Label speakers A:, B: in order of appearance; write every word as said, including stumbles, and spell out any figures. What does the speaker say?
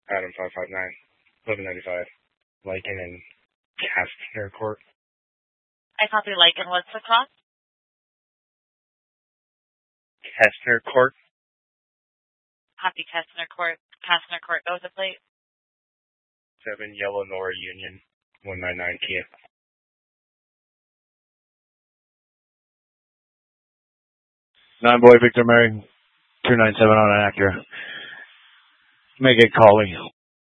A: Adam five five nine, eleven ninety-five, Lycan and Castner Court.
B: I copy Lycan. What's the cost?
A: Castner Court.
B: Copy Castner Court. Castner Court. Go with the plate.
A: seven Yellow Nora Union, one nine nine Kia.
C: Nine Boy Victor Mary, two nine seven on an Acura. Make it calling.